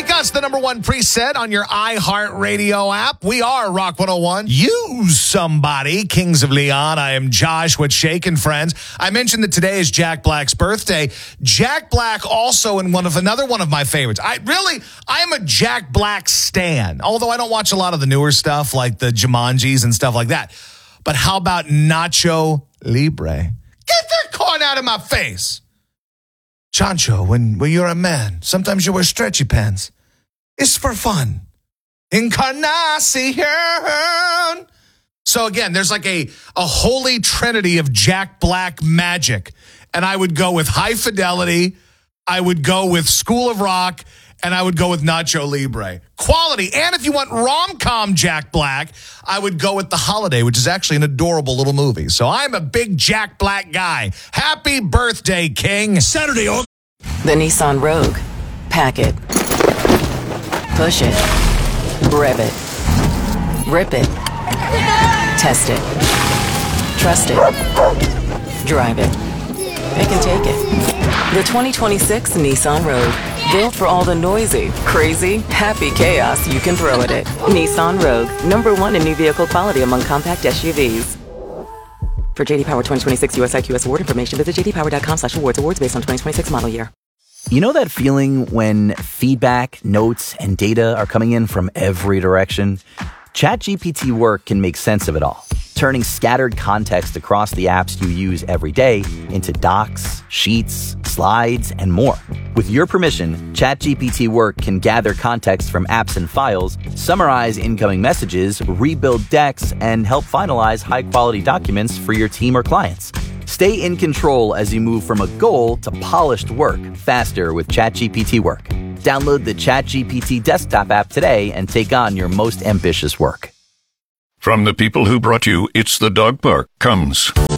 Make us the number one preset on your iHeartRadio app. We are Rock 101. Use somebody. Kings of Leon. I am Joshua Shake and friends. I mentioned that today is Jack Black's birthday. Jack Black also in another one of my favorites. I am a Jack Black stan, although I don't watch a lot of the newer stuff like the Jumanjis and stuff like that. But how about Nacho Libre? Get that corn out of my face. Chancho, when you're a man, sometimes you wear stretchy pants. It's for fun. Encarnacion. So again, there's like a holy trinity of Jack Black magic. And I would go with High Fidelity, I would go with School of Rock, and I would go with Nacho Libre. Quality. And if you want rom-com Jack Black, I would go with The Holiday, which is actually an adorable little movie. So I'm a big Jack Black guy. Happy birthday, King. Saturday. The Nissan Rogue. Pack it. Push it. Rev it. Rip it. Test it. Trust it. Drive it. Pick and take it. The 2026 Nissan Rogue. Built for all the noisy, crazy, happy chaos you can throw at it. Nissan Rogue. #1 in new vehicle quality among compact SUVs. For JD Power 2026 US IQS award information, visit jdpower.com/awards. Awards based on 2026 model year. You know that feeling when feedback, notes, and data are coming in from every direction? ChatGPT Work can make sense of it all, turning scattered context across the apps you use every day into docs, sheets, slides, and more. With your permission, ChatGPT Work can gather context from apps and files, summarize incoming messages, rebuild decks, and help finalize high-quality documents for your team or clients. Stay in control as you move from a goal to polished work faster with ChatGPT Work. Download the ChatGPT desktop app today and take on your most ambitious work. From the people who brought you It's the Dog Park comes